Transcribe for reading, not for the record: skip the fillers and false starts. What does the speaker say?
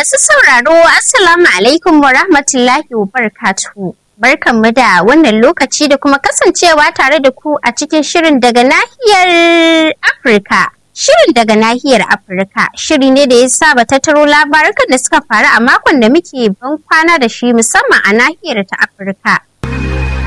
Masu sauraro, Assalamu alaikum wa rahmatullahi wa barakatuhu. Barkanmu da wannan lokaci da kuma kasancewa tare da ku a cikin shirin daga nahiyar Afirka. Shirin daga nahiyar Afirka shiri ne da ya saba tattaro labarukan da suka faru a makon da muke ban kwana da shi musamman a nahiyar ta Afirka.